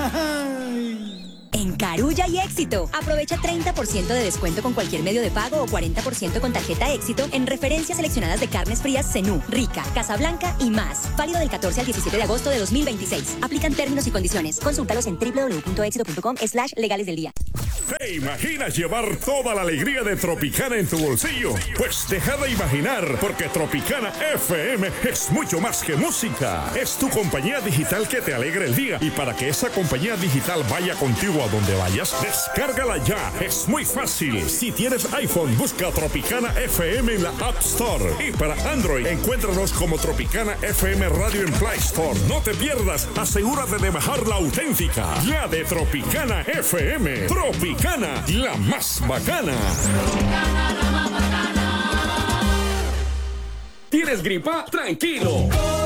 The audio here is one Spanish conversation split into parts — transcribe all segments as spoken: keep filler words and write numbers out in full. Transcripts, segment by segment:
En Carulla y Éxito, aprovecha treinta por ciento de descuento con cualquier medio de pago o cuarenta por ciento con tarjeta Éxito en referencias seleccionadas de carnes frías Zenú, Rica, Casablanca y más. Válido del catorce al diecisiete de agosto de dos mil veintiséis. Aplican términos y condiciones. Consúltalos en doble u doble u doble u punto éxito punto com slash legales del día. ¿Te imaginas llevar toda la alegría de Tropicana en tu bolsillo? Pues deja de imaginar, porque Tropicana F M es mucho más que música. Es tu compañía digital que te alegra el día. Y para que esa compañía digital vaya contigo a donde vayas, descárgala ya. Es muy fácil. Si tienes iPhone, busca Tropicana F M en la App Store. Y para Android, encuéntranos como Tropicana F M Radio en Play Store. No te pierdas, asegúrate de bajar la auténtica, la de Tropicana F M. Tropicana, la más bacana. Tropicana, la más bacana. ¿Tienes gripa? Tranquilo.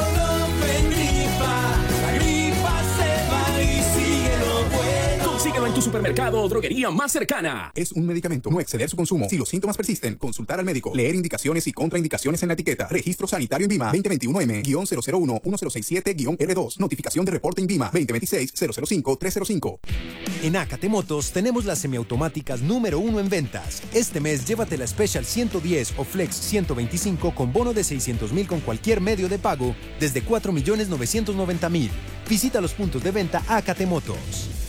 Consíguelo en tu supermercado o droguería más cercana. Es un medicamento. No exceder su consumo. Si los síntomas persisten, consultar al médico. Leer indicaciones y contraindicaciones en la etiqueta. Registro sanitario INVIMA veinte veintiuno M cero cero uno uno cero seis siete R dos. Notificación de reporte INVIMA veinte veintiséis cero cero cinco tres cero cinco. En Acate Motos tenemos las semiautomáticas número uno en ventas. Este mes llévate la Special ciento diez o Flex ciento veinticinco con bono de seiscientos mil con cualquier medio de pago desde cuatro millones novecientos noventa mil. Visita los puntos de venta Acate Motos.